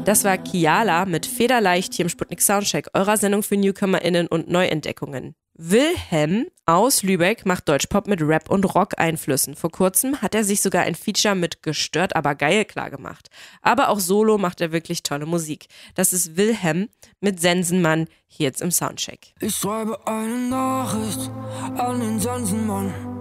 Das war Kiala mit Federleicht hier im Sputnik Soundcheck, eurer Sendung für NewcomerInnen und Neuentdeckungen. Wilhelm aus Lübeck macht Deutschpop mit Rap- und Rock-Einflüssen. Vor kurzem hat er sich sogar ein Feature mit Gestört, aber geil klargemacht. Aber auch solo macht er wirklich tolle Musik. Das ist Wilhelm mit Sensenmann hier jetzt im Soundcheck. Ich schreibe eine Nachricht an den Sensenmann.